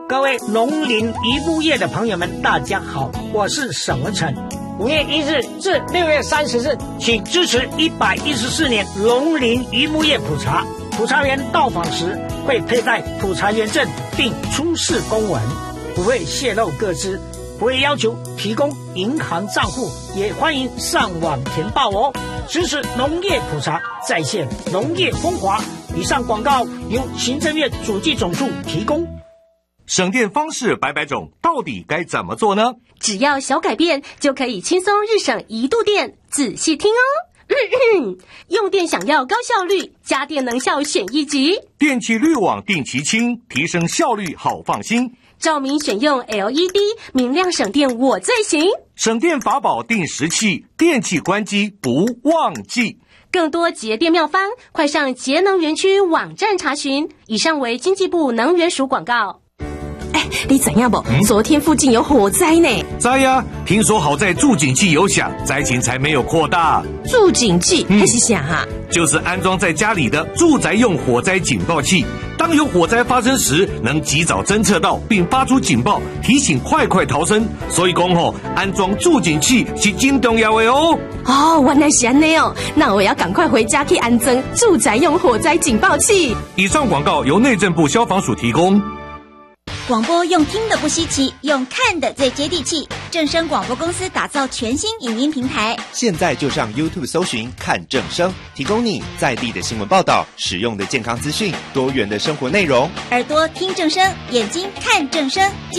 各位农林渔牧业的朋友们，大家好，我是沈文成。5月1日至6月30日，请支持114年农林渔牧业普查。普查员到访时会佩戴普查员证，并出示公文，不会泄露个资，不会要求提供银行账户，也欢迎上网填报哦。支持农业普查，再现农业风华。以上广告由行政院主计总处提供。 省电方式百百种，到底该怎么做呢？ 只要小改变，就可以轻松日省1度电。仔细听哦。用电想要高效率，家电能效选一级。 电气滤网定期清，提升效率好放心。 照明选用 LED， 明亮省电我最行。 省电法宝定时器，电器关机不忘记。 更多节电妙方，快上节能园区网站查询。以上为经济部能源署广告。 你知影不？昨天附近有火灾呢。 知呀，听说好在助警器有响，灾情才没有扩大。 助警器还是啥啊？ 就是安装在家里的住宅用火灾警报器，当有火灾发生时，能及早侦测到并发出警报，提醒快逃生。所以讲安装助警器是真重要的哦。 原来是这样哦，那我要赶快回家去安装住宅用火灾警报器。 以上广告由内政部消防署提供。 广播用听的不稀奇，用看的最接地气。正声广播公司打造全新影音平台， 现在就上 YouTube 搜寻看正声，提供你在地的新闻报道、实用的健康资讯、多元的生活内容。 耳朵听正声，眼睛看正声。